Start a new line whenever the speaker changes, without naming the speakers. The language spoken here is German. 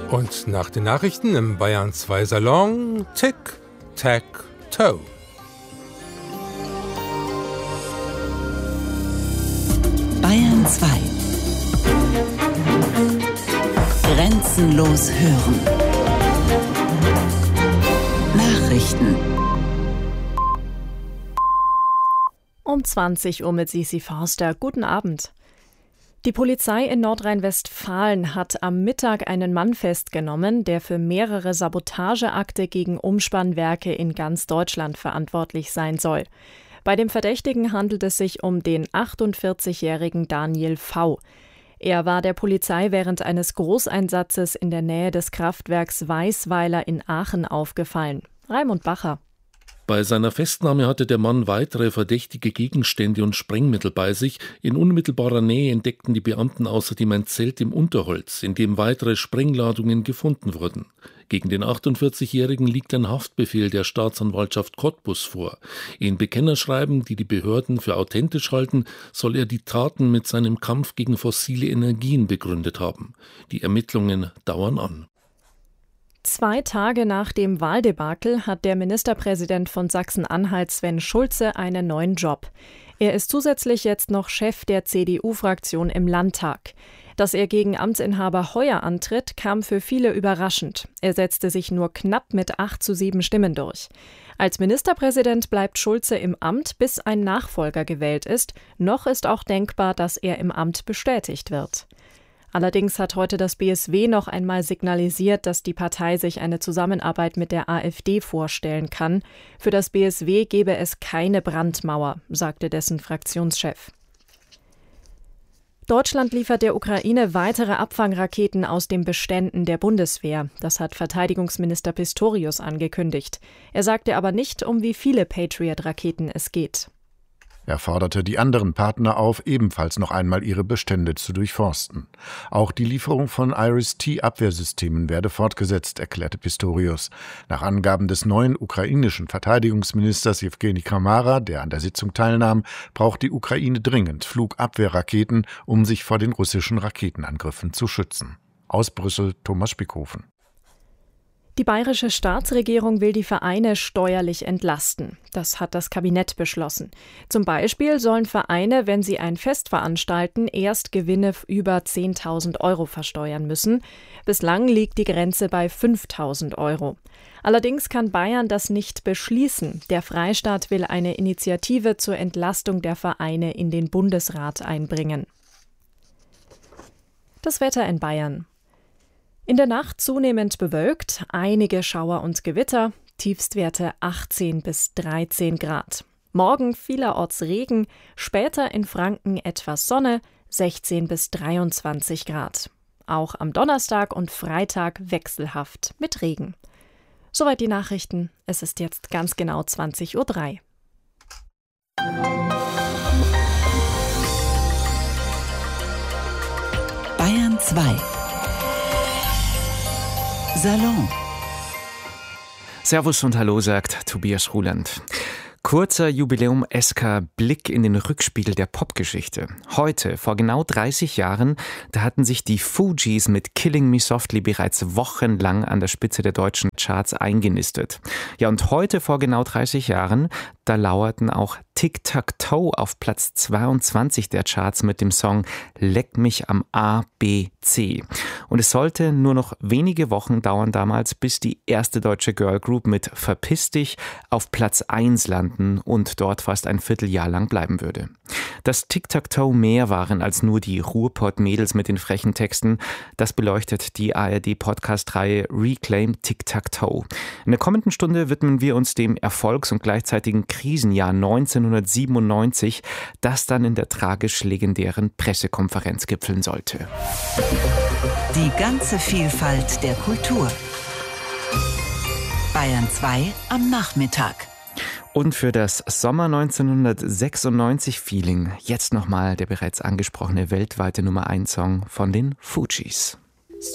Und nach den Nachrichten im Bayern 2 Salon Tic-Tac-Toe.
Bayern 2. Grenzenlos hören. Nachrichten.
Um 20 Uhr mit Sisi Forster. Guten Abend. Die Polizei in Nordrhein-Westfalen hat am Mittag einen Mann festgenommen, der für mehrere Sabotageakte gegen Umspannwerke in ganz Deutschland verantwortlich sein soll. Bei dem Verdächtigen handelt es sich um den 48-jährigen Daniel V. Er war der Polizei während eines Großeinsatzes in der Nähe des Kraftwerks Weißweiler in Aachen aufgefallen. Raimund Bacher.
Bei seiner Festnahme hatte der Mann weitere verdächtige Gegenstände und Sprengmittel bei sich. In unmittelbarer Nähe entdeckten die Beamten außerdem ein Zelt im Unterholz, in dem weitere Sprengladungen gefunden wurden. Gegen den 48-Jährigen liegt ein Haftbefehl der Staatsanwaltschaft Cottbus vor. In Bekennerschreiben, die die Behörden für authentisch halten, soll er die Taten mit seinem Kampf gegen fossile Energien begründet haben. Die Ermittlungen dauern an.
2 Tage nach dem Wahldebakel hat der Ministerpräsident von Sachsen-Anhalt Sven Schulze einen neuen Job. Er ist zusätzlich jetzt noch Chef der CDU-Fraktion im Landtag. Dass er gegen Amtsinhaber Heuer antritt, kam für viele überraschend. Er setzte sich nur knapp mit 8:7 Stimmen durch. Als Ministerpräsident bleibt Schulze im Amt, bis ein Nachfolger gewählt ist. Noch ist auch denkbar, dass er im Amt bestätigt wird. Allerdings hat heute das BSW noch einmal signalisiert, dass die Partei sich eine Zusammenarbeit mit der AfD vorstellen kann. Für das BSW gebe es keine Brandmauer, sagte dessen Fraktionschef. Deutschland liefert der Ukraine weitere Abfangraketen aus den Beständen der Bundeswehr. Das hat Verteidigungsminister Pistorius angekündigt. Er sagte aber nicht, um wie viele Patriot-Raketen es geht.
Er forderte die anderen Partner auf, ebenfalls noch einmal ihre Bestände zu durchforsten. Auch die Lieferung von IRIS-T-Abwehrsystemen werde fortgesetzt, erklärte Pistorius. Nach Angaben des neuen ukrainischen Verteidigungsministers Jewgeni Kramara, der an der Sitzung teilnahm, braucht die Ukraine dringend Flugabwehrraketen, um sich vor den russischen Raketenangriffen zu schützen. Aus Brüssel, Thomas Spickhofen.
Die bayerische Staatsregierung will die Vereine steuerlich entlasten. Das hat das Kabinett beschlossen. Zum Beispiel sollen Vereine, wenn sie ein Fest veranstalten, erst Gewinne über 10.000 € versteuern müssen. Bislang liegt die Grenze bei 5.000 €. Allerdings kann Bayern das nicht beschließen. Der Freistaat will eine Initiative zur Entlastung der Vereine in den Bundesrat einbringen. Das Wetter in Bayern. In der Nacht zunehmend bewölkt, einige Schauer und Gewitter, Tiefstwerte 18 bis 13 Grad. Morgen vielerorts Regen, später in Franken etwas Sonne, 16 bis 23 Grad. Auch am Donnerstag und Freitag wechselhaft mit Regen. Soweit die Nachrichten. Es ist jetzt ganz genau 20:03 Uhr.
Bayern 2 Salon.
Servus und Hallo, sagt Tobias Ruland. Kurzer Jubiläum SK Blick in den Rückspiegel der Popgeschichte. Heute, vor genau 30 Jahren, da hatten sich die Fugees mit Killing Me Softly bereits wochenlang an der Spitze der deutschen Charts eingenistet. Ja, und heute, vor genau 30 Jahren, da lauerten auch Tic-Tac-Toe auf Platz 22 der Charts mit dem Song Leck mich am ABC. Und es sollte nur noch wenige Wochen dauern damals, bis die erste deutsche Girlgroup mit Verpiss dich auf Platz 1 landen und dort fast ein Vierteljahr lang bleiben würde. Dass Tic-Tac-Toe mehr waren als nur die Ruhrpott-Mädels mit den frechen Texten, das beleuchtet die ARD-Podcast-Reihe Reclaim Tic-Tac-Toe. In der kommenden Stunde widmen wir uns dem Erfolgs- und gleichzeitigen Krisenjahr 1997, das dann in der tragisch legendären Pressekonferenz gipfeln sollte.
Die ganze Vielfalt der Kultur. Bayern 2 am Nachmittag.
Und für das Sommer 1996 Feeling jetzt nochmal der bereits angesprochene weltweite Nummer 1 Song von den Fugees.